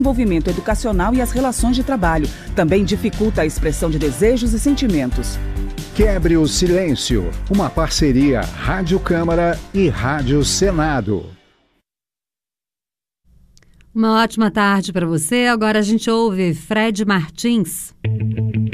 desenvolvimento educacional e as relações de trabalho. Também dificulta a expressão de desejos e sentimentos. Quebre o silêncio. Uma parceria Rádio Câmara e Rádio Senado. Uma ótima tarde para você. Agora a gente ouve Fred Martins.